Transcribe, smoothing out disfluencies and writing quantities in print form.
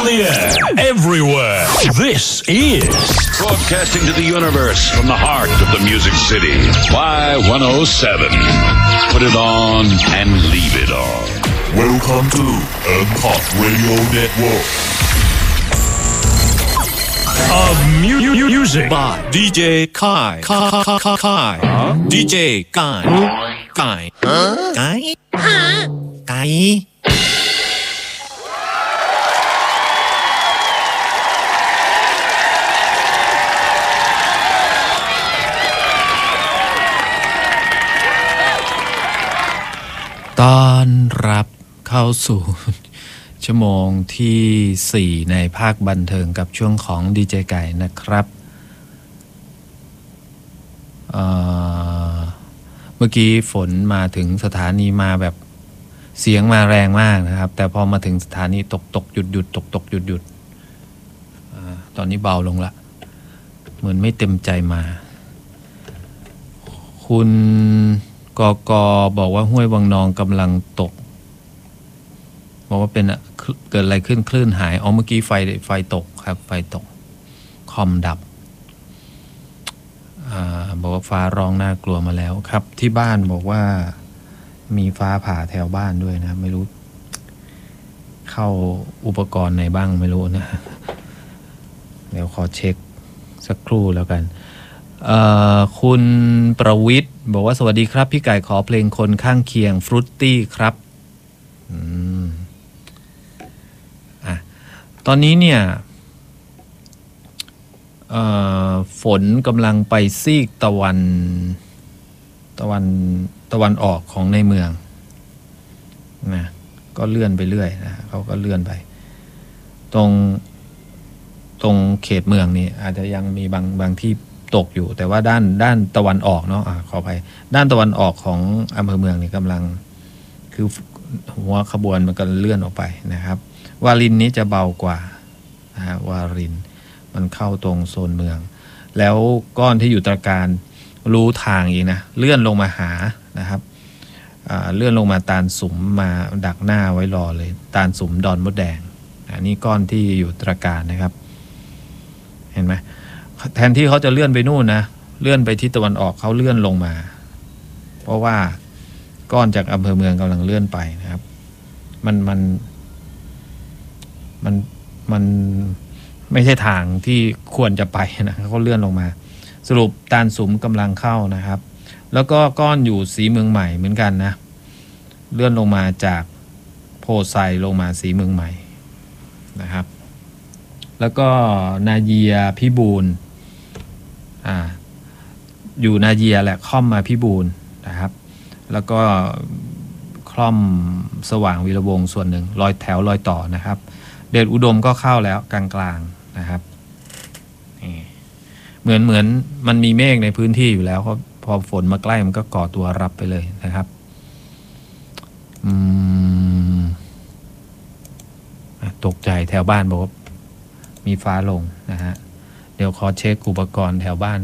the air, everywhere. This is broadcasting to the universe from the heart of the Music City. Y107. Put it on and leave it on. Welcome to Uncut Radio Network. of music by DJ Kai. DJ Kai. Kai. Kai. ต้อนรับเข้าสู่ชั่วโมงที่4ในภาคบันเทิงกับช่วงของดีเจไก่นะครับเมื่อกี้ฝนมาถึงสถานีมาแบบเสียงมาแรงมากนะครับแต่พอมาถึงสถานีตกหยุดตกหยุดตอนนี้เบาลงละเหมือนไม่เต็มใจมาคุณกบอกว่าห้วยวังนองกำลังตกบอกว่าเป็นเกิดอะไรขึ้นคลื่นหายเมื่อกี้ไฟตกครับไฟตกคอมดับบอกว่าฟ้าร้องน่ากลัวมาแล้วครับที่บ้านบอกว่ามีฟ้าผ่าแถวบ้านด้วยนะไม่รู้เข้าอุปกรณ์ไหนบ้างไม่รู้นะเดี๋ยวขอเช็คสักครู่แล้วกันคุณประวิทย์บอกว่าสวัสดีครับพี่ไก่ขอเพลงคนข้างเคียงฟรุตตี้ครับตอนนี้เนี่ยฝนกำลังไปซีกตะวันออกของในเมืองนะก็เลื่อนไปเรื่อยนะเขาก็เลื่อนไปตรงเขตเมืองนี่อาจจะยังมีบางที่ตกอยู่แต่ว่าด้านตะวันออกเนาะขออภัยด้านตะวันออกของอำเภอเมืองนี่กำลังคือหัวขบวนมันก็เลื่อนออกไปนะครับวารินนี้จะเบากว่านะฮะวารินมันเข้าตรงโซนเมืองแล้วก้อนที่อยู่ตระการรู้ทางอีกนะเลื่อนลงมาหานะครับเลื่อนลงมาตาลสุมมาดักหน้าไว้รอเลยตาลสุมดอนมดแดงอันนี้ก้อนที่อยู่ตระการนะครับเห็นไหมแทนที่เขาจะเลื่อนไปนู่นนะเลื่อนไปที่ตะวันออกเขาเลื่อนลงมาเพราะว่าก้อนจากอำเภอเมืองกำลังเลื่อนไปนะครับมันไม่ใช่ทางที่ควรจะไปนะเขาเลื่อนลงมาสรุปตาลสุมกำลังเข้านะครับแล้วก็ก้อนอยู่สีเมืองใหม่เหมือนกันนะเลื่อนลงมาจากโพไซลงมาสีเมืองใหม่นะครับแล้วก็นาเยียพิบูลอยู่นาเยียแหละค่อมมาพิบูลนะครับแล้วก็คล่อมสว่างวีระวงศ์ส่วนหนึ่งรอยต่อนะครับเดชอุดมก็เข้าแล้วกลางๆนะครับเหมือนมันมีเมฆในพื้นที่อยู่แล้วพอฝนมาใกล้มันก็ก่อตัวรับไปเลยนะครับตกใจแถวบ้านบอกว่ามีฟ้าลงนะฮะเดี๋ยวขอเช็คอุปกรณ์แถวบ้าน